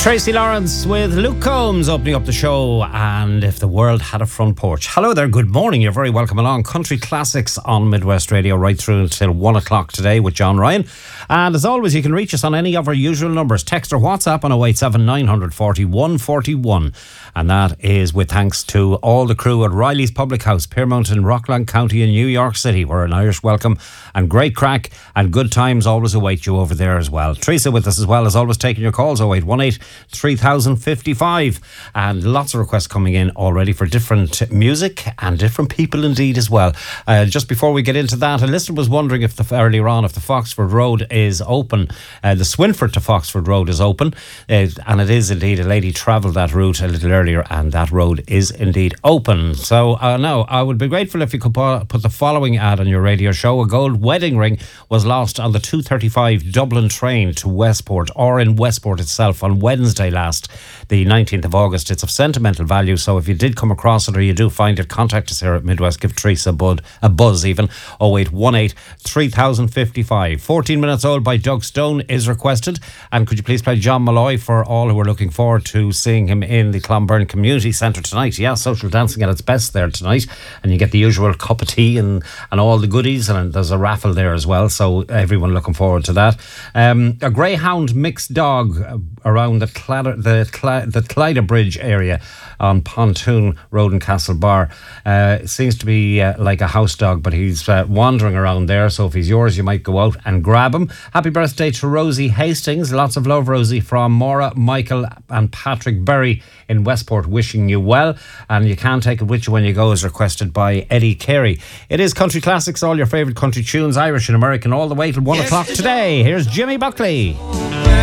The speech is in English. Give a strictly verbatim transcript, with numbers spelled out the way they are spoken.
Tracy Lawrence with Luke Combs opening up the show, and If the World Had a Front Porch. Hello there, good morning, you're very welcome along. Country classics on Midwest Radio right through until one o'clock today with John Ryan. And as always, you can reach us on any of our usual numbers. Text or WhatsApp on oh eight seven nine four one four one. And that is with thanks to all the crew at Riley's Public House, Piermont in Rockland County in New York City, where an Irish welcome and great crack and good times always await you over there as well. Teresa with us as well, as always, taking your calls, oh eight one eight three thousand fifty-five. And lots of requests coming in already for different music and different people indeed as well. Uh, just before we get into that, a listener was wondering if the earlier on if the Foxford Road is open. Uh, the Swinford to Foxford Road is open, uh, and it is indeed. A lady travelled that route a little earlier, and that road is indeed open. So uh, now I would be grateful if you could put the following ad on your radio show. A gold wedding ring was lost on the two thirty-five Dublin train to Westport, or in Westport itself, on Wednesday last, the nineteenth of August. It's of sentimental value, so if you did come across it or you do find it, contact us here at Midwest. Give Teresa a, bud, a buzz even. oh eight one eight three thousand fifty-five. fourteen Minutes Old by Doug Stone is requested. And could you please play John Malloy for all who are looking forward to seeing him in the Clonberne Community Centre tonight. Yeah, social dancing at its best there tonight, and you get the usual cup of tea and, and all the goodies, and there's a raffle there as well, so everyone looking forward to that. Um, a greyhound mixed dog around the Cladder, the, Cla- the Clyda Bridge area on Pontoon Road in Castlebar. Uh, it seems to be uh, like a house dog, but he's uh, wandering around there, so if he's yours you might go out and grab him. Happy birthday to Rosie Hastings. Lots of love, Rosie, from Maura, Michael and Patrick Berry in Westport, wishing you well. And You Can't Take It With You When You Go is requested by Eddie Carey. It is Country Classics, all your favourite country tunes, Irish and American, all the way till one o'clock today. Here's Jimmy Buckley.